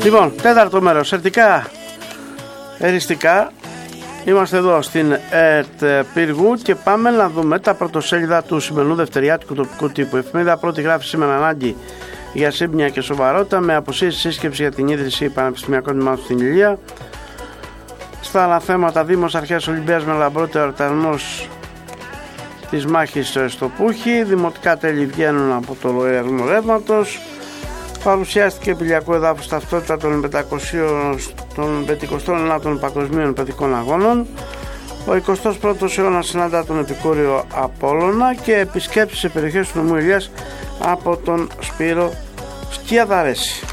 Λοιπόν, τέταρτο μέρος, ερτικά εριστικά. Είμαστε εδώ στην ΕΡΤ Πύργου και πάμε να δούμε τα πρωτοσέλιδα του σημερινού δευτεριάτικου τοπικού τύπου. Εφημερίδα πρώτη γράφει σήμερα ανάγκη για σύμπνοια και σοβαρότητα με αποσύρση σύσκεψη για την ίδρυση πανεπιστημιακών τμήματων στην Ηλία. Στα άλλα θέματα, Δήμος Αρχαίας Ολυμπίας με λαμπρότερο εορτασμός της μάχης στο Πούχι. Δημοτικά τέλη βγαίνουν από το λογαριασμό ρεύματος. Παρουσιάστηκε επιλιακό εδάφος ταυτότητα των 59ων Παγκοσμίων Παιδικών Αγώνων. Ο 21ος αιώνας συναντά τον επικούριο Απόλλωνα και επισκέψεις σε περιοχές του νομού Ηλίας από τον Σπύρο Σκιαδαρέση.